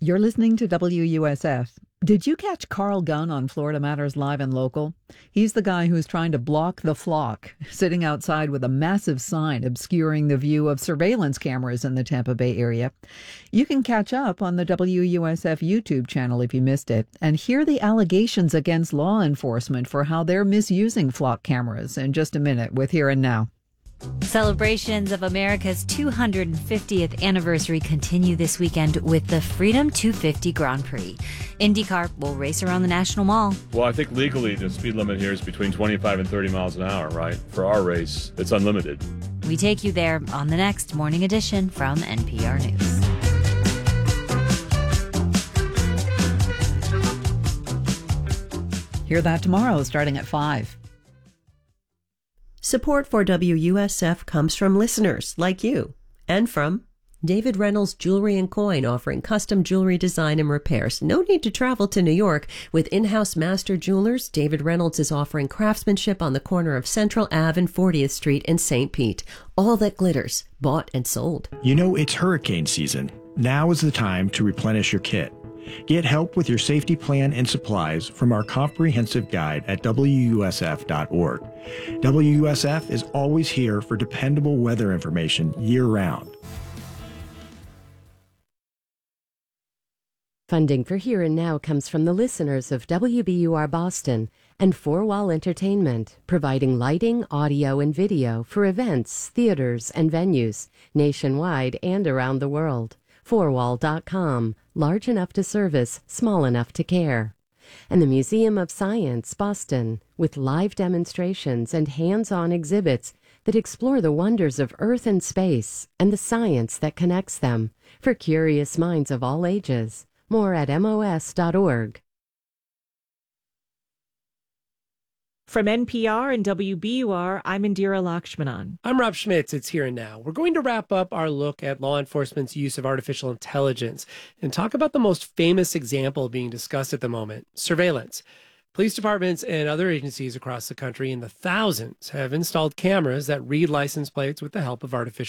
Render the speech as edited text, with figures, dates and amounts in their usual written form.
You're listening to WUSF. Did you catch Carl Gunn on Florida Matters Live and Local? He's the guy who's trying to block the flock, sitting outside with a massive sign obscuring the view of surveillance cameras in the Tampa Bay area. You can catch up on the WUSF YouTube channel if you missed it and hear the allegations against law enforcement for how they're misusing flock cameras in just a minute with Here and Now. Celebrations of America's 250th anniversary continue this weekend with the Freedom 250 Grand Prix. IndyCar will race around the National Mall. Well, I think legally the speed limit here is between 25 and 30 miles an hour, right? For our race, it's unlimited. We take you there on the next Morning Edition from NPR News. Hear that tomorrow starting at 5. Support for WUSF comes from listeners like you and from David Reynolds Jewelry and Coin, offering custom jewelry design and repairs. No need to travel to New York. With in-house master jewelers, David Reynolds is offering craftsmanship on the corner of Central Ave and 40th Street in St. Pete. All that glitters, bought and sold. You know it's hurricane season. Now is the time to replenish your kit. Get help with your safety plan and supplies from our comprehensive guide at WUSF.org. WUSF is always here for dependable weather information year-round. Funding for Here and Now comes from the listeners of WBUR Boston and Four Wall Entertainment, providing lighting, audio, and video for events, theaters, and venues nationwide and around the world. Fourwall.com, large enough to service, small enough to care. And the Museum of Science, Boston, with live demonstrations and hands-on exhibits that explore the wonders of Earth and space and the science that connects them for curious minds of all ages. More at MOS.org. From NPR and WBUR, I'm Indira Lakshmanan. I'm Rob Schmitz. It's Here and Now. We're going to wrap up our look at law enforcement's use of artificial intelligence and talk about the most famous example being discussed at the moment, surveillance. Police departments and other agencies across the country in the thousands have installed cameras that read license plates with the help of artificial